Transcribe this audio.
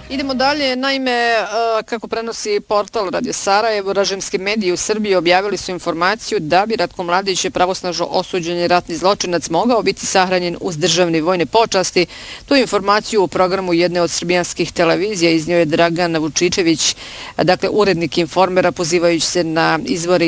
Idemo dalje. Naime, kako prenosi portal Radio Sarajevo, režimski mediji u Srbiji objavili su informaciju da bi Ratko Mladić, pravosnažno osuđeni ratni zločinac, mogao biti sahranjen uz državne vojne počasti. Tu informaciju u programu jedne od srbijanskih televizija iznio je Dragan Vučičević, dakle urednik Informera, pozivajući se na izvore